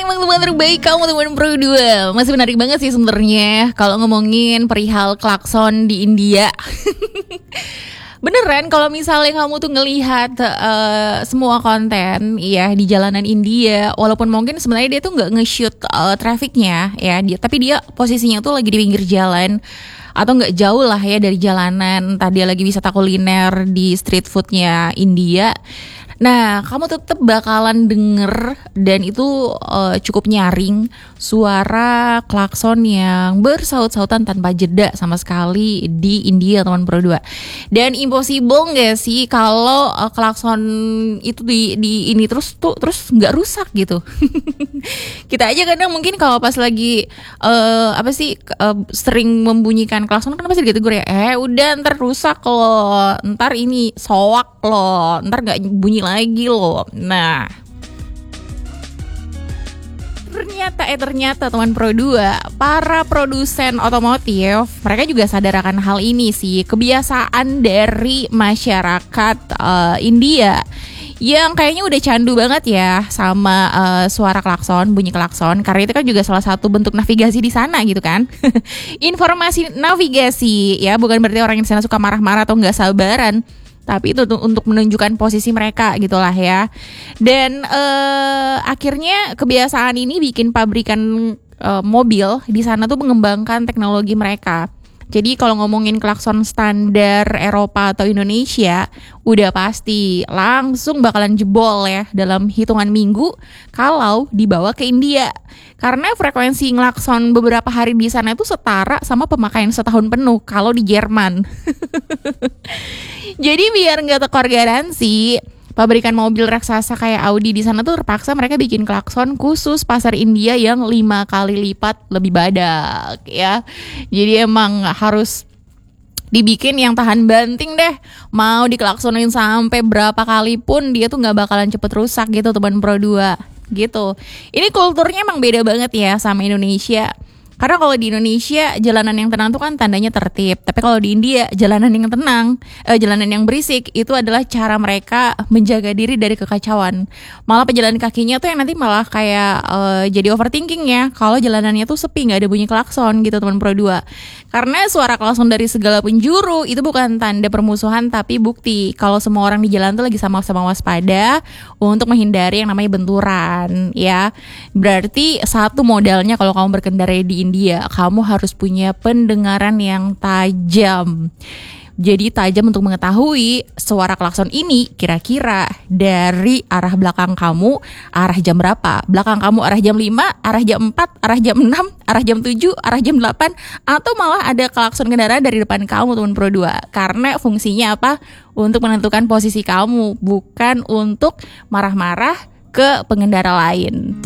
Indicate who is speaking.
Speaker 1: emang teman terbaik kamu teman Pro 2. Masih menarik banget sih sebenarnya kalau ngomongin perihal klakson di India. Beneran kalau misalnya kamu tuh ngelihat semua konten ya di jalanan India, walaupun mungkin sebenarnya dia tuh nggak nge-shoot trafficnya ya, tapi dia posisinya tuh lagi di pinggir jalan atau nggak jauh lah ya dari jalanan. Tadi dia lagi wisata kuliner di street foodnya India. Nah, kamu tetap bakalan denger dan itu cukup nyaring suara klakson yang bersaut-sautan tanpa jeda sama sekali di India teman Pro 2. Dan impossible nggak sih kalau klakson itu di ini terus nggak rusak gitu. Kita aja kadang mungkin kalau pas lagi sering membunyikan klakson kan pasti gitu gue ya, udah ntar rusak loh, ntar ini soak loh, ntar nggak bunyi lagi loh. Nah, ternyata teman Pro 2, para produsen otomotif mereka juga sadar akan hal ini sih, kebiasaan dari masyarakat India yang kayaknya udah candu banget ya sama suara klakson, bunyi klakson, karena itu kan juga salah satu bentuk navigasi di sana gitu kan. Informasi navigasi ya, bukan berarti orang yang di sana suka marah-marah atau nggak sabaran, tapi itu untuk menunjukkan posisi mereka gitulah ya. Dan akhirnya kebiasaan ini bikin pabrikan mobil di sana tuh mengembangkan teknologi mereka. Jadi kalau ngomongin klakson standar Eropa atau Indonesia, udah pasti langsung bakalan jebol ya dalam hitungan minggu kalau dibawa ke India. Karena frekuensi ngelakson beberapa hari di sana itu setara sama pemakaian setahun penuh kalau di Jerman. Jadi biar nggak tekor garansi, pabrikan mobil raksasa kayak Audi di sana tuh terpaksa mereka bikin klakson khusus pasar India yang 5 kali lipat lebih badak ya. Jadi emang harus dibikin yang tahan banting deh. Mau diklaksonin sampai berapa kali pun dia tuh nggak bakalan cepet rusak gitu teman Pro 2 gitu. Ini kulturnya emang beda banget ya sama Indonesia. Karena kalau di Indonesia jalanan yang tenang tuh kan tandanya tertib. Tapi kalau di India jalanan yang tenang, jalanan yang berisik itu adalah cara mereka menjaga diri dari kekacauan. Malah pejalan kakinya tuh yang nanti malah kayak jadi overthinking ya. Kalau jalanannya tuh sepi, nggak ada bunyi klakson gitu teman Pro 2. Karena suara klakson dari segala penjuru itu bukan tanda permusuhan, tapi bukti kalau semua orang di jalan tuh lagi sama-sama waspada untuk menghindari yang namanya benturan ya. Berarti satu modalnya kalau kamu berkendara di India, kamu harus punya pendengaran yang tajam. Jadi tajam untuk mengetahui suara klakson ini kira-kira dari arah belakang kamu arah jam berapa. Belakang kamu arah jam 5, arah jam 4, arah jam 6, arah jam 7, arah jam 8, atau malah ada klakson kendaraan dari depan kamu teman Pro 2. Karena fungsinya apa? Untuk menentukan posisi kamu, bukan untuk marah-marah ke pengendara lain.